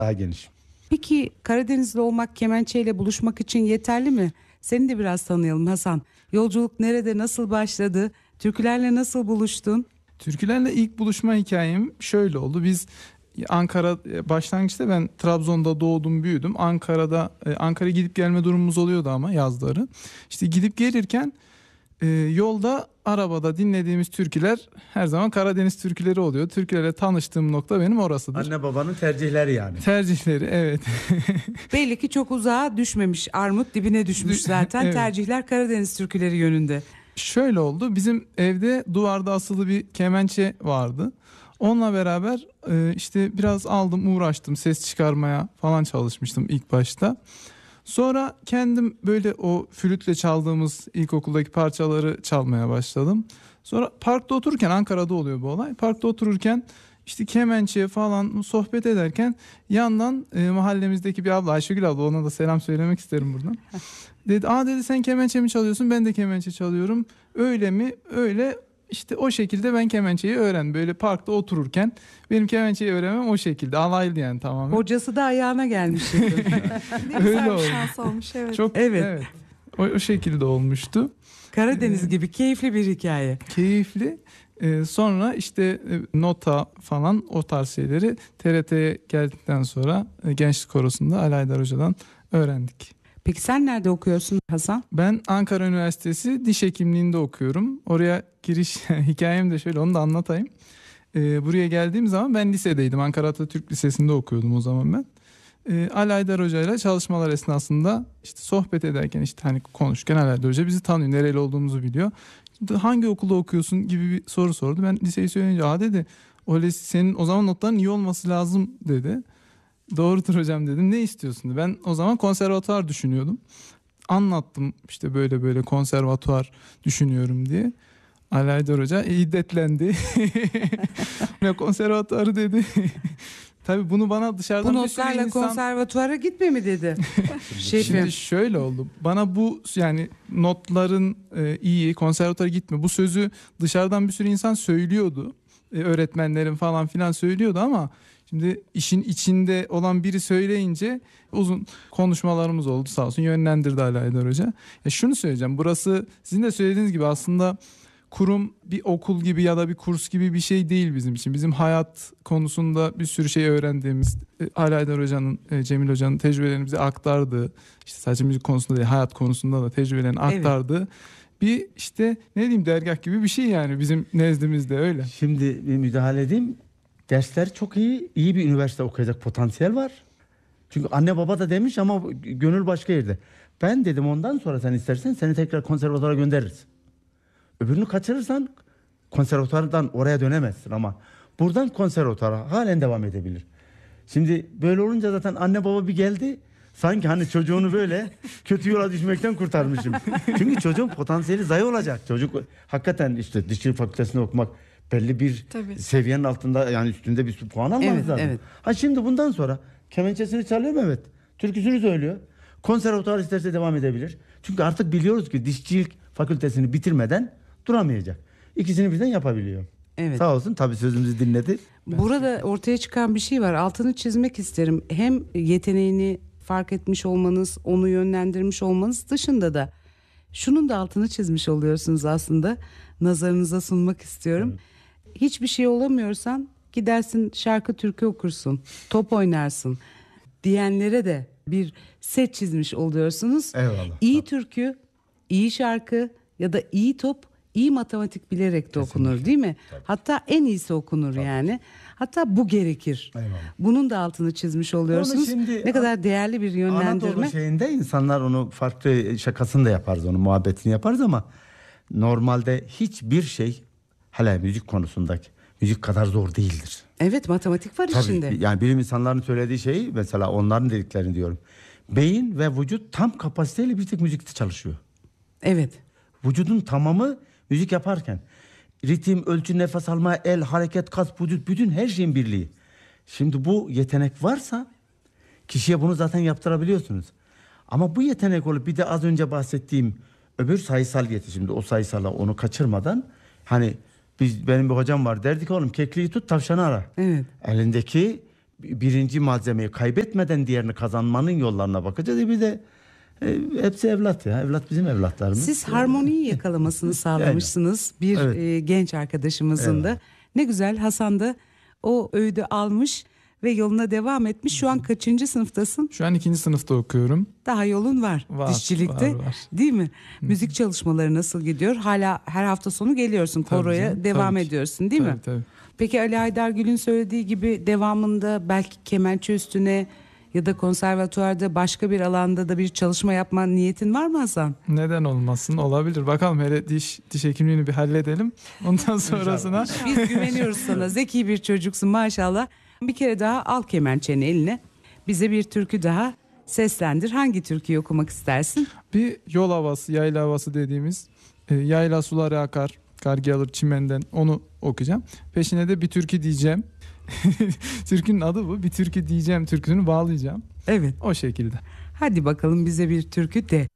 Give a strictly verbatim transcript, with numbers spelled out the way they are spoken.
daha geniş. Peki Karadenizli olmak kemençeyle buluşmak için yeterli mi? Seni de biraz tanıyalım Hasan. Yolculuk nerede, nasıl başladı? Türkülerle nasıl buluştun? Türkülerle ilk buluşma hikayem şöyle oldu. Biz Ankara başlangıçta ben Trabzon'da doğdum, büyüdüm. Ankara'da Ankara'ya gidip gelme durumumuz oluyordu ama yazları. İşte gidip gelirken e, yolda arabada dinlediğimiz türküler her zaman Karadeniz türküleri oluyor. Türkülerle tanıştığım nokta benim orasıdır. Anne babanın tercihleri yani. Tercihleri, evet. Belli ki çok uzağa düşmemiş. Armut dibine düşmüş zaten. Evet. Tercihler Karadeniz türküleri yönünde. Şöyle oldu. Bizim evde duvarda asılı bir kemençe vardı. Onunla beraber e, işte biraz aldım, uğraştım, ses çıkarmaya falan çalışmıştım ilk başta. Sonra kendim böyle o flütle çaldığımız ilkokuldaki parçaları çalmaya başladım. Sonra parkta otururken, Ankara'da oluyor bu olay. Parkta otururken işte kemençe falan sohbet ederken yandan e, mahallemizdeki bir abla, Ayşegül abla, ona da selam söylemek isterim buradan. Dedi, aa dedi, sen kemençe mi çalıyorsun? Ben de kemençe çalıyorum. Öyle mi? Öyle. İşte o şekilde ben kemençeyi öğrendim. Böyle parkta otururken benim kemençeyi öğrenmem o şekilde. Alaylı yani tamamen. Hocası da ayağına gelmiş. Ne Öyle güzel bir oldu. şans olmuş, evet. Çok Evet. evet. O, o şekilde olmuştu. Karadeniz gibi keyifli bir hikaye. Keyifli. Ee, sonra işte e, nota falan, o tarz şeyleri T R T'ye geldikten sonra e, Gençlik Korosu'nda Ali Aydar Hoca'dan öğrendik. Peki sen nerede okuyorsun Hasan? Ben Ankara Üniversitesi Diş Hekimliği'nde okuyorum. Oraya giriş hikayem de şöyle, onu da anlatayım. Ee, buraya geldiğim zaman ben lisedeydim. Ankara Atatürk Lisesi'nde okuyordum o zaman ben. Ee, Ali Aydar Hoca ile çalışmalar esnasında işte sohbet ederken, işte hani konuşurken Ali Aydar Hoca bizi tanıyor, nereli olduğumuzu biliyor. Hangi okulda okuyorsun gibi bir soru sordu. Ben liseyi söyleyince, aa dedi, öyle senin o zaman notların iyi olması lazım dedi. Doğrudur hocam dedim. Ne istiyorsun dedi. Ben o zaman konservatuvar düşünüyordum. Anlattım işte böyle böyle konservatuvar düşünüyorum diye. Ali Aydar Hoca hiddetlendi. Ne konservatuvarı dedi. Tabii bunu bana dışarıdan Bu bir sürü notlarla insan... konservatuvara gitme mi dedi. Şefim. Şimdi şöyle oldu. Bana bu yani notların e, iyi, konservatuvara gitme, bu sözü dışarıdan bir sürü insan söylüyordu. E, öğretmenlerin falan filan söylüyordu ama şimdi işin içinde olan biri söyleyince uzun konuşmalarımız oldu, sağ olsun yönlendirdi Ali Aydar Hoca. Ya şunu söyleyeceğim. Burası sizin de söylediğiniz gibi aslında kurum bir okul gibi ya da bir kurs gibi bir şey değil bizim için. Bizim hayat konusunda bir sürü şey öğrendiğimiz, Ali Aydar Hoca'nın, Cemil Hoca'nın tecrübelerimizi aktardığı, işte sadece müzik konusunda değil, hayat konusunda da tecrübelerini aktardığı evet. bir işte ne diyeyim, dergah gibi bir şey yani bizim nezdimizde öyle. Şimdi bir müdahale edeyim. Dersler çok iyi. İyi bir üniversite okuyacak potansiyel var. Çünkü anne baba da demiş ama gönül başka yerde. Ben dedim ondan sonra sen istersen seni tekrar konservatuvara göndeririz. Öbürünü kaçırırsan konservatuvardan oraya dönemezsin ama buradan konservatuvara halen devam edebilir. Şimdi böyle olunca zaten anne baba bir geldi. Sanki hani çocuğunu böyle kötü yola düşmekten kurtarmışım. Çünkü çocuğun potansiyeli zayi olacak. Çocuk hakikaten işte dişçilik fakültesinde okumak belli bir Tabii. seviyenin altında, yani üstünde bir puan almanız evet, lazım. Evet. Ha şimdi bundan sonra kemençesini çalıyor mu? Evet. Türküsünü söylüyor. Konservatuvar isterse devam edebilir. Çünkü artık biliyoruz ki dişçilik fakültesini bitirmeden duramayacak. İkisini birden yapabiliyor. Evet. Sağ olsun tabii sözümüzü dinledi. Burada ortaya çıkan bir şey var. Altını çizmek isterim. Hem yeteneğini fark etmiş olmanız, onu yönlendirmiş olmanız dışında da şunun da altını çizmiş oluyorsunuz aslında. Nazarınıza sunmak istiyorum. Evet. Hiçbir şey olamıyorsan gidersin şarkı türkü okursun, top oynarsın diyenlere de bir set çizmiş oluyorsunuz. Eyvallah. İyi türkü, iyi şarkı ya da iyi top, iyi matematik bilerek de Kesinlikle. Okunur değil mi? Tabii. Hatta en iyisi okunur Tabii. yani. Hatta bu gerekir. Eyvallah. Bunun da altını çizmiş oluyorsunuz. Şimdi, ne kadar değerli bir yönlendirme. Anadolu şeyinde insanlar onu farklı şakasını da yaparız, onu muhabbetini yaparız ama normalde hiçbir şey, hele müzik konusundaki müzik kadar zor değildir. Evet, matematik var Tabii, içinde. Yani bilim insanlarının söylediği şey, mesela onların dediklerini diyorum. Beyin ve vücut tam kapasiteyle bir tek müzikte çalışıyor. Evet. Vücudun tamamı müzik yaparken. Ritim, ölçü, nefes alma, el, hareket, kas, vücut, bütün her şeyin birliği. Şimdi bu yetenek varsa kişiye bunu zaten yaptırabiliyorsunuz. Ama bu yetenek olup bir de az önce bahsettiğim öbür sayısal yeti, şimdi o sayısala onu kaçırmadan, hani biz, benim bir hocam var, derdi ki oğlum kekliği tut tavşanı ara. Evet. Elindeki birinci malzemeyi kaybetmeden diğerini kazanmanın yollarına bakacağız. E bir de e, hepsi evlat ya. Evlat bizim evlatlarımız. Siz harmoniyi yakalamasını sağlamışsınız bir Evet. e, genç arkadaşımızın da. Ne güzel, Hasan da o öğüdü almış ve yoluna devam etmiş. Şu an kaçıncı sınıftasın? Şu an ikinci sınıfta okuyorum. Daha yolun var, Var, dişçilikte. var, var. Değil mi? Müzik çalışmaları nasıl gidiyor? Hala her hafta sonu geliyorsun Tabii koroya, canım, devam tabii ki. ediyorsun değil Tabii, mi? tabii. Peki Ali Aydargül'ün söylediği gibi devamında belki kemençe üstüne ya da konservatuvarda başka bir alanda da bir çalışma yapma niyetin var mı Hasan? Neden olmasın? Olabilir. Bakalım hele diş diş hekimliğini bir halledelim. Ondan sonrasına Biz güveniyoruz sana. Zeki bir çocuksun maşallah. Bir kere daha al kemençeni eline. Bize bir türkü daha seslendir. Hangi türküyü okumak istersin? bir yol havası, yayla havası dediğimiz e, yayla suları akar, kar gelir çimenden, onu okuyacağım. Peşine de bir türkü diyeceğim. Türkünün adı bu. Bir türkü diyeceğim türküsünü bağlayacağım. Evet. O şekilde. Hadi bakalım bize bir türkü de.